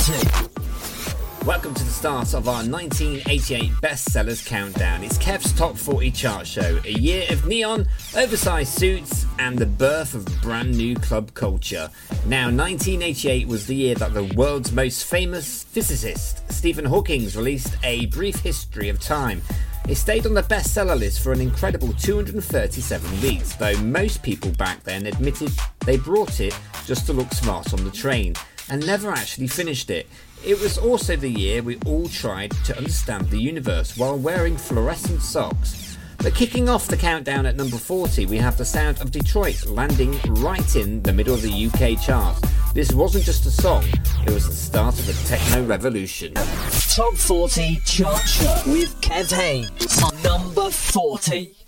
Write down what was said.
Welcome to the start of our 1988 bestsellers countdown. It's Kev's Top 40 chart show, a year of neon, oversized suits, and the birth of brand new club culture. Now, 1988 was the year that the world's most famous physicist, Stephen Hawking, released A Brief History of Time. It stayed on the bestseller list for an incredible 237 weeks, though most people back then admitted they brought it just to look smart on the train, and never actually finished it. It was also the year we all tried to understand the universe while wearing fluorescent socks. But kicking off the countdown at number 40, we have the sound of Detroit landing right in the middle of the UK chart. This wasn't just a song, it was the start of a techno revolution. Top 40 chart show with Kev Haynes, number 40.